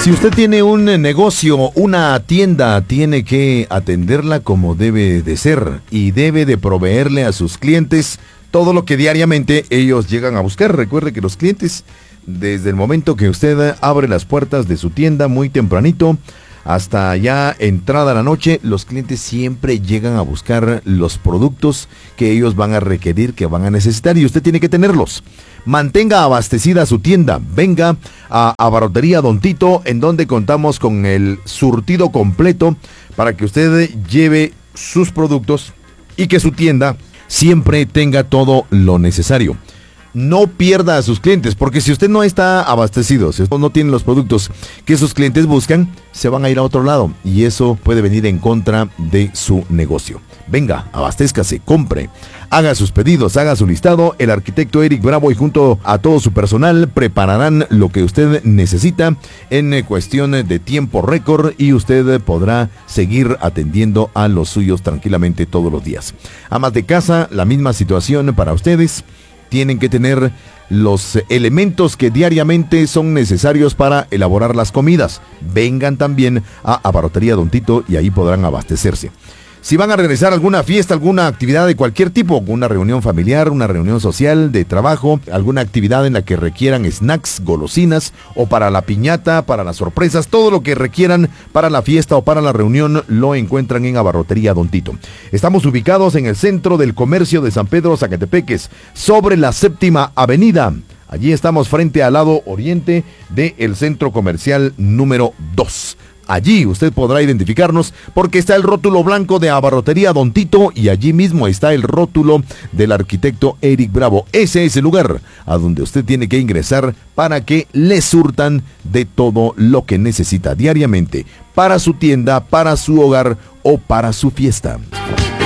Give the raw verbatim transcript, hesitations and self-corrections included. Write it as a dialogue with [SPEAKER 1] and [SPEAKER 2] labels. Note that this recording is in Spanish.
[SPEAKER 1] Si usted tiene un negocio, una tienda, tiene que atenderla como debe de ser y debe de proveerle a sus clientes todo lo que diariamente ellos llegan a buscar. Recuerde que los clientes, desde el momento que usted abre las puertas de su tienda muy tempranito hasta ya entrada la noche, los clientes siempre llegan a buscar los productos que ellos van a requerir, que van a necesitar, y usted tiene que tenerlos. Mantenga abastecida su tienda. Venga a Abarrotería Don Tito, en donde contamos con el surtido completo para que usted lleve sus productos y que su tienda siempre tenga todo lo necesario. No pierda a sus clientes, porque si usted no está abastecido, si usted no tiene los productos que sus clientes buscan, se van a ir a otro lado y eso puede venir en contra de su negocio. Venga, abastézcase, compre, haga sus pedidos, haga su listado. El arquitecto Eric Bravo y junto a todo su personal prepararán lo que usted necesita en cuestión de tiempo récord y usted podrá seguir atendiendo a los suyos tranquilamente todos los días. Amas de casa, la misma situación para ustedes. Tienen que tener los elementos que diariamente son necesarios para elaborar las comidas. Vengan también a Abarrotería Don Tito y ahí podrán abastecerse. Si van a regresar a alguna fiesta, alguna actividad de cualquier tipo, una reunión familiar, una reunión social, de trabajo, alguna actividad en la que requieran snacks, golosinas, o para la piñata, para las sorpresas, todo lo que requieran para la fiesta o para la reunión, lo encuentran en Abarrotería Don Tito. Estamos ubicados en el centro del comercio de San Pedro Zacatepeques, sobre la Séptima Avenida. Allí estamos frente al lado oriente del centro comercial número dos. Allí usted podrá identificarnos porque está el rótulo blanco de Abarrotería Don Tito y allí mismo está el rótulo del arquitecto Eric Bravo. Ese es el lugar a donde usted tiene que ingresar para que le surtan de todo lo que necesita diariamente para su tienda, para su hogar o para su fiesta.